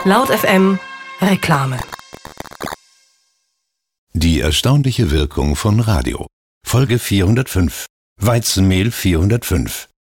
Laut FM Reklame. Die erstaunliche Wirkung von Radio. Folge 405. Weizenmehl 405.